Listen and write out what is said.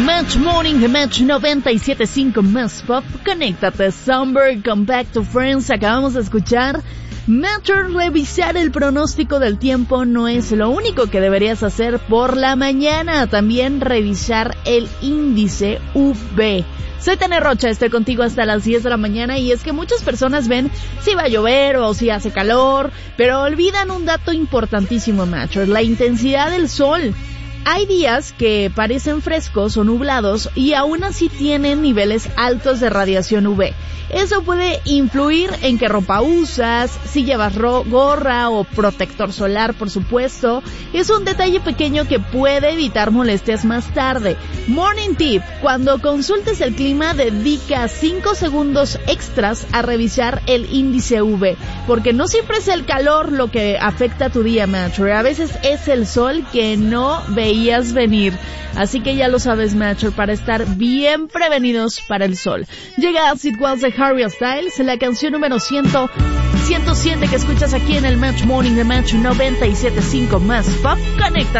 Match Morning de Match 97.5 más pop. Conéctate, Somber, Come Back to Friends. Acabamos de escuchar. Matter, revisar el pronóstico del tiempo no es lo único que deberías hacer por la mañana. También revisar el índice UV. Soy Tania Rocha, estoy contigo hasta las 10 de la mañana y es que muchas personas ven si va a llover o si hace calor, pero olvidan un dato importantísimo, Matter, la intensidad del sol. Hay días que parecen frescos o nublados y aún así tienen niveles altos de radiación UV. Eso puede influir en qué ropa usas, si llevas gorra o protector solar, por supuesto. Es un detalle pequeño que puede evitar molestias más tarde. Morning tip: cuando consultes el clima, dedica 5 segundos extras a revisar el índice UV, porque no siempre es el calor lo que afecta tu día, Matcher. A veces es el sol que no veías venir. Así que ya lo sabes, Matcher, para estar bien prevenidos para el sol. Llega Acid Was de Harry Styles, la canción número 107 que escuchas aquí en el Match Morning de Match 97.5 más pop. Conecta.